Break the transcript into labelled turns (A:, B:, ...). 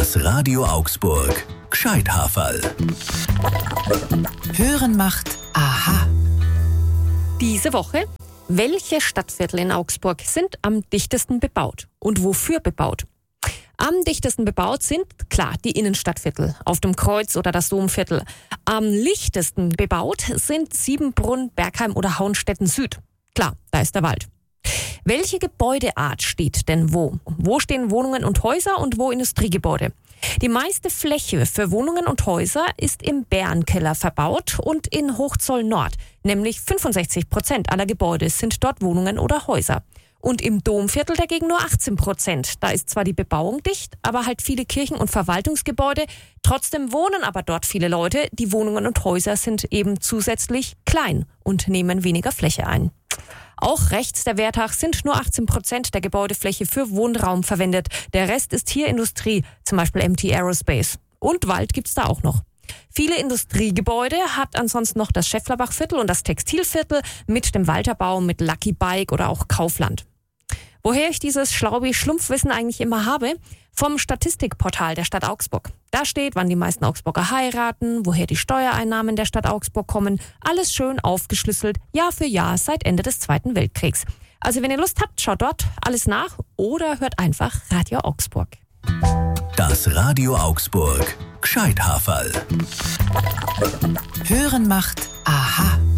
A: Das Radio Augsburg Gscheithaferl.
B: Hören macht aha.
C: Diese Woche: Welche Stadtviertel in Augsburg sind am dichtesten bebaut und wofür bebaut? Am dichtesten bebaut sind, klar, die Innenstadtviertel, auf dem Kreuz oder das Domviertel. Am lichtesten bebaut sind Siebenbrunn, Bergheim oder Hauenstetten Süd. Klar, da ist der Wald. Welche Gebäudeart steht denn wo? Wo stehen Wohnungen und Häuser und wo Industriegebäude? Die meiste Fläche für Wohnungen und Häuser ist im Bärenkeller verbaut und in Hochzoll Nord. Nämlich 65% aller Gebäude sind dort Wohnungen oder Häuser. Und im Domviertel dagegen nur 18%. Da ist zwar die Bebauung dicht, aber halt viele Kirchen- und Verwaltungsgebäude. Trotzdem wohnen aber dort viele Leute. Die Wohnungen und Häuser sind eben zusätzlich klein und nehmen weniger Fläche ein. Auch rechts der Wertach sind nur 18% der Gebäudefläche für Wohnraum verwendet. Der Rest ist hier Industrie, zum Beispiel MT Aerospace. Und Wald gibt's da auch noch. Viele Industriegebäude hat ansonsten noch das Schäfflerbachviertel und das Textilviertel mit dem Walterbau, mit Lucky Bike oder auch Kaufland. Woher ich dieses Schlaubi-Schlumpfwissen eigentlich immer habe? Vom Statistikportal der Stadt Augsburg. Da steht, wann die meisten Augsburger heiraten, woher die Steuereinnahmen der Stadt Augsburg kommen. Alles schön aufgeschlüsselt, Jahr für Jahr seit Ende des Zweiten Weltkriegs. Also wenn ihr Lust habt, schaut dort alles nach oder hört einfach Radio Augsburg.
A: Das Radio Augsburg Gscheithaferl.
B: Hören macht aha.